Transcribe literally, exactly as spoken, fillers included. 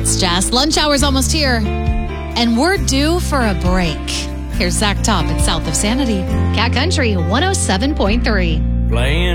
It's Jess. Lunch hour's almost here, and we're due for a break. Here's Zach Top at South of Sanity. Cat Country one oh seven point three. Playing